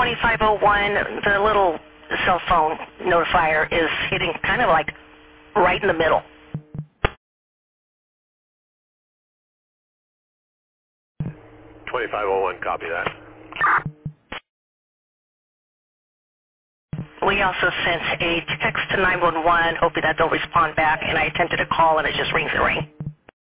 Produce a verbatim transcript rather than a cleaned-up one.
twenty-five oh one, the little cell phone notifier is hitting kind of like right in the middle. twenty-five oh one, copy that. We also sent a text to nine one one, hoping that they'll respond back, and I attempted a call and it just rings and rings.